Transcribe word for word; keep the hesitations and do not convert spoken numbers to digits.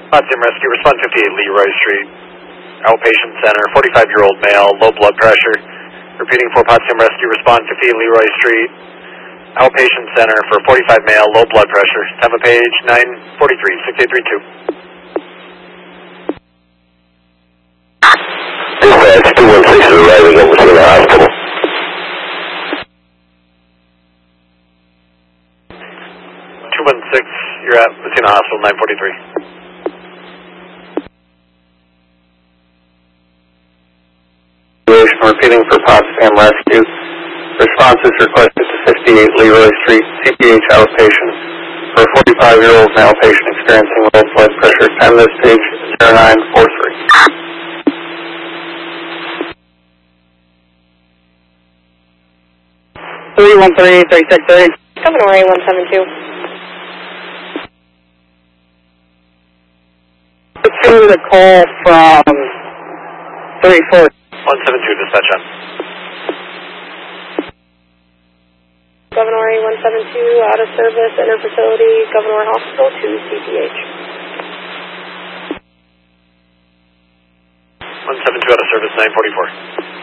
Potsdam Rescue, respond fifty-eight Leroy Street, outpatient center, forty-five-year-old male, low blood pressure. Repeating for Potsdam Rescue, respond fifty-eight Leroy Street, outpatient center for forty-five male, low blood pressure. Time of page nine forty-three, six eight three two. Dispatch two one six is arriving at Messina Hospital. two one six, you're at Messina Hospital, nine forty-three. Repeating for Potsdam Rescue. Response is requested to fifty-eight Leroy Street, C P H outpatient, for a forty-five-year-old male patient experiencing low blood pressure. Time of this page zero nine four three. three one three, three six three. Governor A one seven two. Received a call from three four. one seven two, dispatch on. Governor A one seven two, out of service, enter facility, Governor Hospital to C P H. one seven two, out of service, nine forty-four.